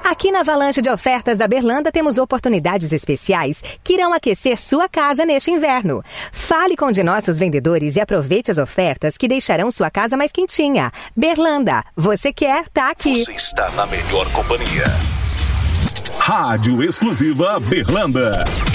Aqui na Avalanche de Ofertas da Berlanda temos oportunidades especiais que irão aquecer sua casa neste inverno. Fale com um de nossos vendedores e aproveite as ofertas que deixarão sua casa mais quentinha. Berlanda, você quer, tá aqui. Você está na melhor companhia. Rádio Exclusiva Berlanda.